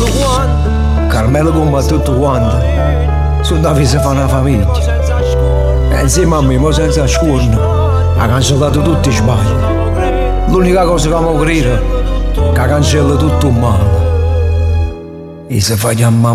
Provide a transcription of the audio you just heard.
Carmelo come tutto quanto. Sono da se fa una famiglia. E insieme a me, ma senza scuola, ha cancellato tutti i sbagli. L'unica cosa che mi crede è che cancella tutto il male. E se fa chiamare